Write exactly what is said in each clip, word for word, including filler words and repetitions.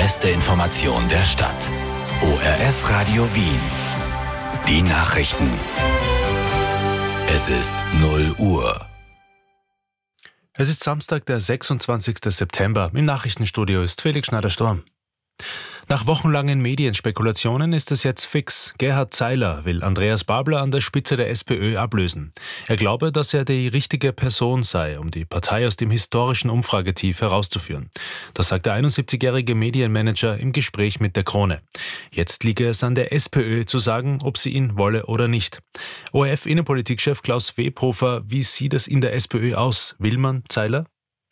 beste Information der Stadt. O R F Radio Wien. Die Nachrichten. Es ist null Uhr. Es ist Samstag, der sechsundzwanzigste September. Im Nachrichtenstudio ist Felix Schneider-Sturm. Nach wochenlangen Medienspekulationen ist es jetzt fix. Gerhard Zeiler will Andreas Babler an der Spitze der SPÖ ablösen. Er glaube, dass er die richtige Person sei, um die Partei aus dem historischen Umfragetief herauszuführen. Das sagt der einundsiebzigjährige Medienmanager im Gespräch mit der Krone. Jetzt liege es an der SPÖ zu sagen, ob sie ihn wolle oder nicht. O R F-Innenpolitikchef Klaus Webhofer, wie sieht es in der SPÖ aus? Will man Zeiler?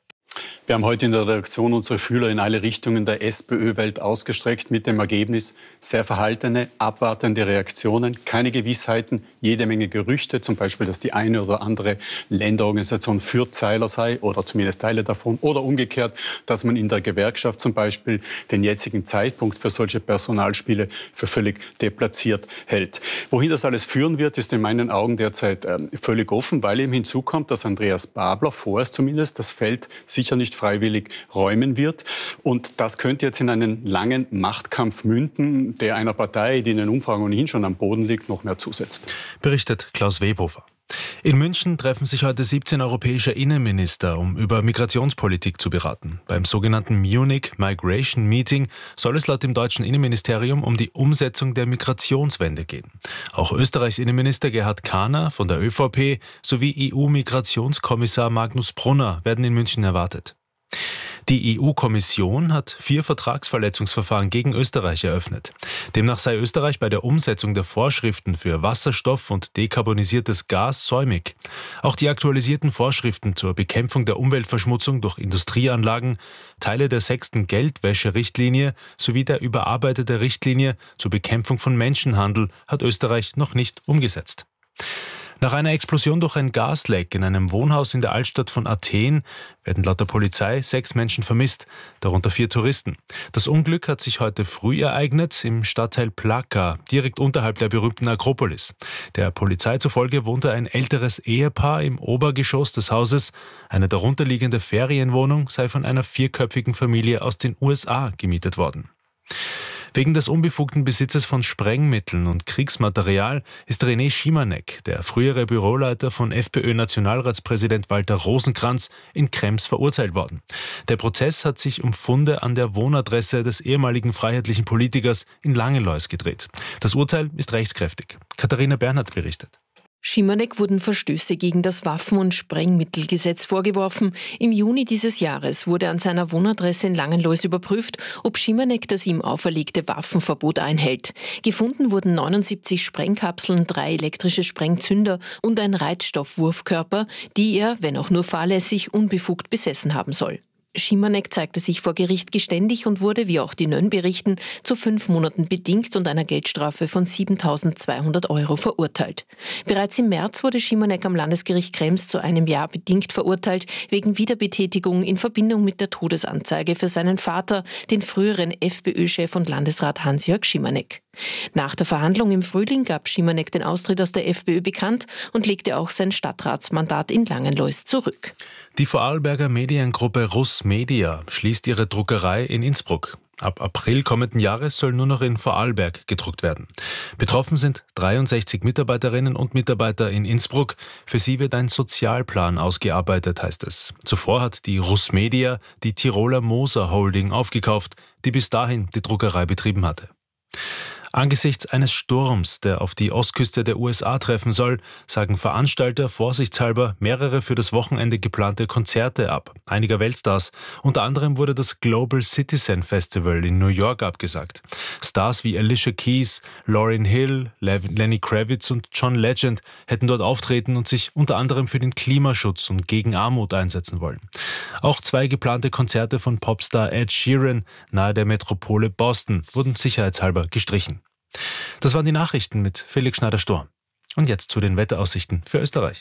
Wir haben heute in der Redaktion unsere Fühler in alle Richtungen der SPÖ-Welt ausgestreckt, mit dem Ergebnis sehr verhaltene, abwartende Reaktionen, keine Gewissheiten, jede Menge Gerüchte, zum Beispiel, dass die eine oder andere Länderorganisation für Zeiler sei oder zumindest Teile davon, oder umgekehrt, dass man in der Gewerkschaft zum Beispiel den jetzigen Zeitpunkt für solche Personalspiele für völlig deplatziert hält. Wohin das alles führen wird, ist in meinen Augen derzeit äh, völlig offen, weil eben hinzukommt, dass Andreas Babler vorerst zumindest das Feld sicher nicht freiwillig räumen wird. Und das könnte jetzt in einen langen Machtkampf münden, der einer Partei, die in den Umfragen ohnehin schon am Boden liegt, noch mehr zusetzt. Berichtet Klaus Webhofer. In München treffen sich heute siebzehn europäische Innenminister, um über Migrationspolitik zu beraten. Beim sogenannten Munich Migration Meeting soll es laut dem deutschen Innenministerium um die Umsetzung der Migrationswende gehen. Auch Österreichs Innenminister Gerhard Kahner von der ÖVP sowie E U-Migrationskommissar Magnus Brunner werden in München erwartet. Die E U-Kommission hat vier Vertragsverletzungsverfahren gegen Österreich eröffnet. Demnach sei Österreich bei der Umsetzung der Vorschriften für Wasserstoff und dekarbonisiertes Gas säumig. Auch die aktualisierten Vorschriften zur Bekämpfung der Umweltverschmutzung durch Industrieanlagen, Teile der sechsten Geldwäscherichtlinie sowie der überarbeitete Richtlinie zur Bekämpfung von Menschenhandel hat Österreich noch nicht umgesetzt. Nach einer Explosion durch ein Gasleck in einem Wohnhaus in der Altstadt von Athen werden laut der Polizei sechs Menschen vermisst, darunter vier Touristen. Das Unglück hat sich heute früh ereignet im Stadtteil Plaka, direkt unterhalb der berühmten Akropolis. Der Polizei zufolge wohnte ein älteres Ehepaar im Obergeschoss des Hauses. Eine darunterliegende Ferienwohnung sei von einer vierköpfigen Familie aus den U S A gemietet worden. Wegen des unbefugten Besitzes von Sprengmitteln und Kriegsmaterial ist René Schimanek, der frühere Büroleiter von FPÖ-Nationalratspräsident Walter Rosenkranz, in Krems verurteilt worden. Der Prozess hat sich um Funde an der Wohnadresse des ehemaligen freiheitlichen Politikers in Langenlois gedreht. Das Urteil ist rechtskräftig. Katharina Bernhardt berichtet. Schimanek wurden Verstöße gegen das Waffen- und Sprengmittelgesetz vorgeworfen. Im Juni dieses Jahres wurde an seiner Wohnadresse in Langenlois überprüft, ob Schimanek das ihm auferlegte Waffenverbot einhält. Gefunden wurden neunundsiebzig Sprengkapseln, drei elektrische Sprengzünder und ein Reizstoffwurfkörper, die er, wenn auch nur fahrlässig, unbefugt besessen haben soll. Schimanek zeigte sich vor Gericht geständig und wurde, wie auch die Nön berichten, zu fünf Monaten bedingt und einer Geldstrafe von siebentausendzweihundert Euro verurteilt. Bereits im März wurde Schimanek am Landesgericht Krems zu einem Jahr bedingt verurteilt, wegen Wiederbetätigung in Verbindung mit der Todesanzeige für seinen Vater, den früheren FPÖ-Chef und Landesrat Hans-Jörg Schimanek. Nach der Verhandlung im Frühling gab Schimanek den Austritt aus der FPÖ bekannt und legte auch sein Stadtratsmandat in Langenlois zurück. Die Vorarlberger Mediengruppe Russ Media schließt ihre Druckerei in Innsbruck. Ab April kommenden Jahres soll nur noch in Vorarlberg gedruckt werden. Betroffen sind dreiundsechzig Mitarbeiterinnen und Mitarbeiter in Innsbruck. Für sie wird ein Sozialplan ausgearbeitet, heißt es. Zuvor hat die Russ Media die Tiroler Moser Holding aufgekauft, die bis dahin die Druckerei betrieben hatte. Angesichts eines Sturms, der auf die Ostküste der U S A treffen soll, sagen Veranstalter vorsichtshalber mehrere für das Wochenende geplante Konzerte ab, einiger Weltstars. Unter anderem wurde das Global Citizen Festival in New York abgesagt. Stars wie Alicia Keys, Lauryn Hill, Lenny Kravitz und John Legend hätten dort auftreten und sich unter anderem für den Klimaschutz und gegen Armut einsetzen wollen. Auch zwei geplante Konzerte von Popstar Ed Sheeran nahe der Metropole Boston wurden sicherheitshalber gestrichen. Das waren die Nachrichten mit Felix Schneider-Sturm. Und jetzt zu den Wetteraussichten für Österreich.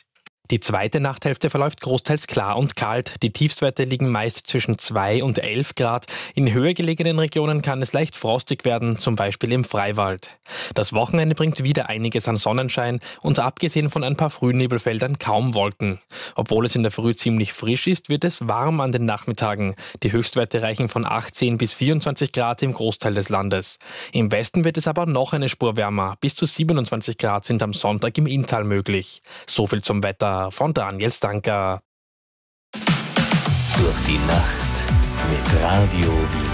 Die zweite Nachthälfte verläuft großteils klar und kalt. Die Tiefstwerte liegen meist zwischen zwei und elf Grad. In höher gelegenen Regionen kann es leicht frostig werden, zum Beispiel im Freiwald. Das Wochenende bringt wieder einiges an Sonnenschein und abgesehen von ein paar Frühnebelfeldern kaum Wolken. Obwohl es in der Früh ziemlich frisch ist, wird es warm an den Nachmittagen. Die Höchstwerte reichen von achtzehn bis vierundzwanzig Grad im Großteil des Landes. Im Westen wird es aber noch eine Spur wärmer. Bis zu siebenundzwanzig Grad sind am Sonntag im Inntal möglich. So viel zum Wetter von Daniel Stanker. Durch die Nacht mit Radio Wien.